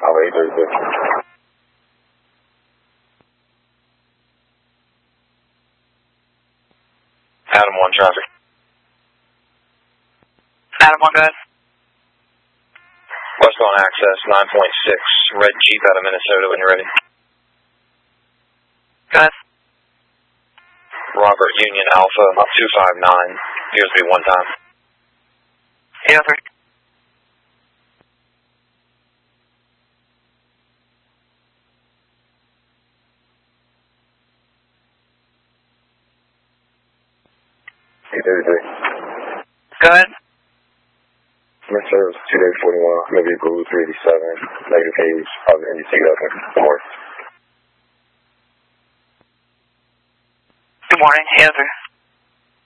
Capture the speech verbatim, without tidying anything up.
I'll eight thirty-six. Adam one traffic. Adam one, go ahead. Westbound access nine point six, red Jeep out of Minnesota when you're ready. Go ahead. Robert Union Alpha two five nine, here's be one time. eight oh three. eight thirty-three. Go ahead. Commit service two days forty-one, maybe blue three eighty-seven, negative haze, positive N D C open. Good morning. Good morning, eight oh three.